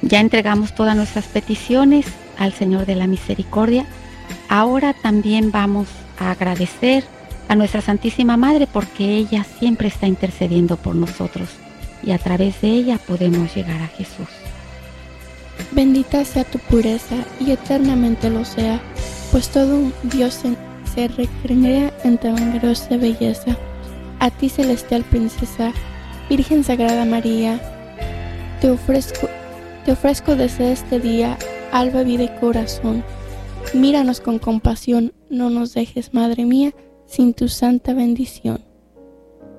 Ya entregamos todas nuestras peticiones al Señor de la Misericordia. Ahora también vamos a agradecer a nuestra Santísima Madre porque ella siempre está intercediendo por nosotros y a través de ella podemos llegar a Jesús. Bendita sea tu pureza y eternamente lo sea, pues todo un Dios se recrea en tan gloriosa belleza. A ti, celestial princesa, Virgen Sagrada María, te ofrezco desde este día alma, vida y corazón. Míranos con compasión, no nos dejes, Madre mía, sin tu santa bendición.